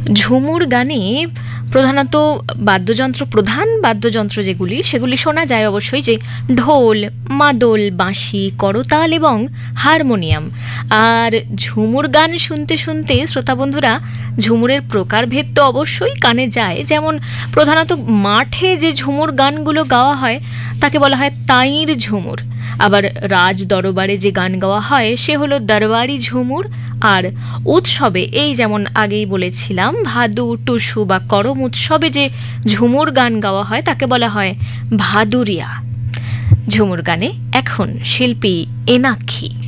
ঝুমুর গানে প্রধানত প্রধান বাদ্যযন্ত্র যেগুলি সেগুলি শোনা যায় অবশ্যই, যে ঢোল, মাদল, বাঁশি, করতাল এবং হারমোনিয়াম। আর ঝুমুর গান শুনতে শুনতে শ্রোতা বন্ধুরা ঝুমুরের প্রকারভেদ তো অবশ্যই কানে যায়। যেমন প্রধানত মাঠে যে ঝুমুর গানগুলো গাওয়া হয় তাকে বলা হয় তাইর ঝুমুর। আবার রাজ দরবারে যে গান গাওয়া হয় সে হলো দরবারি ঝুমুর। আর উৎসবে, এই যেমন আগেই বলেছিলাম, ভাদু, টুসু বা করম উৎসবে যে ঝুমুর গান গাওয়া হয় তাকে বলা হয় ভাদুরিয়া। ঝুমুর গানে এখন শিল্পী এনাক্ষী।